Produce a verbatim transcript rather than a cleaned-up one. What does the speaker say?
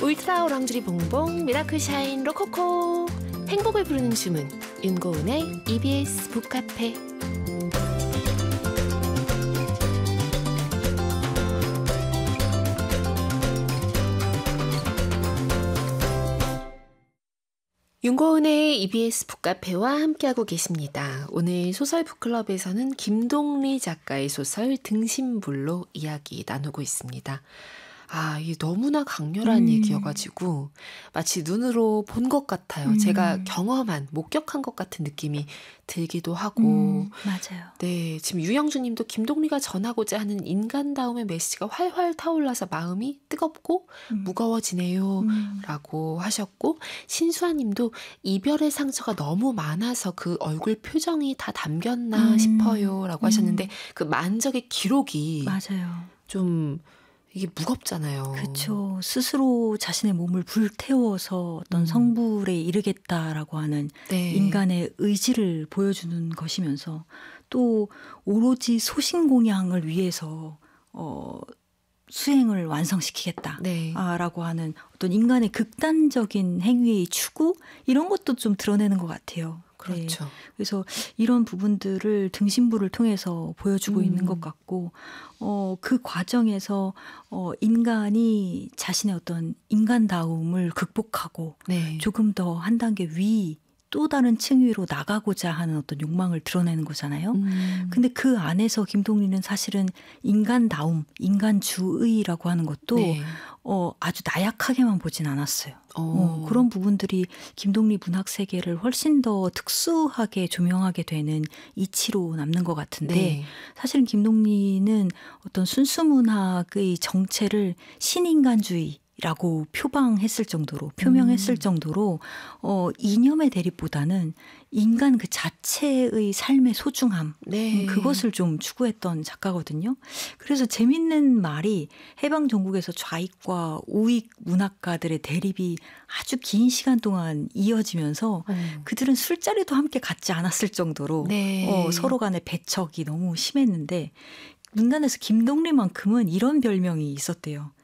울트라 오랑주리 봉봉 미라클 샤인 로코코 행복을 부르는 주문 윤고은의 이비에스 북카페. 윤고은의 이비에스 북카페와 함께하고 계십니다. 오늘 소설 북클럽에서는 김동리 작가의 소설 등신불로 이야기 나누고 있습니다. 아, 이게 너무나 강렬한 음. 얘기여가지고 마치 눈으로 본 것 같아요. 음. 제가 경험한, 목격한 것 같은 느낌이 들기도 하고. 음, 맞아요. 네, 지금 유영주 님도 김동리가 전하고자 하는 인간다움의 메시지가 활활 타올라서 마음이 뜨겁고 음. 무거워지네요. 음. 라고 하셨고, 신수아 님도 이별의 상처가 너무 많아서 그 얼굴 표정이 다 담겼나 음. 싶어요. 라고 음. 하셨는데 그 만적의 기록이 맞아요. 좀 이게 무겁잖아요. 그렇죠. 스스로 자신의 몸을 불태워서 어떤 음. 성불에 이르겠다라고 하는 네. 인간의 의지를 보여주는 것이면서 또 오로지 소신공양을 위해서 어, 수행을 완성시키겠다라고 네. 하는 어떤 인간의 극단적인 행위의 추구 이런 것도 좀 드러내는 것 같아요. 그렇죠. 네. 그래서 이런 부분들을 등신부를 통해서 보여주고 음. 있는 것 같고 어, 그 과정에서 어, 인간이 자신의 어떤 인간다움을 극복하고 네. 조금 더 한 단계 위 또 다른 층위로 나가고자 하는 어떤 욕망을 드러내는 거잖아요. 음. 근데 그 안에서 김동리는 사실은 인간다움, 인간주의라고 하는 것도 네. 어, 아주 나약하게만 보진 않았어요. 어. 어, 그런 부분들이 김동리 문학 세계를 훨씬 더 특수하게 조명하게 되는 이치로 남는 것 같은데 네. 사실은 김동리는 어떤 순수문학의 정체를 신인간주의 라고 표방했을 정도로 표명했을 음. 정도로 어, 이념의 대립보다는 인간 그 자체의 삶의 소중함 네. 음, 그것을 좀 추구했던 작가거든요. 그래서 재밌는 말이 해방 전국에서 좌익과 우익 문학가들의 대립이 아주 긴 시간 동안 이어지면서 어. 그들은 술자리도 함께 갖지 않았을 정도로 네. 어, 서로 간의 배척이 너무 심했는데 문단에서 김동리만큼은 이런 별명이 있었대요.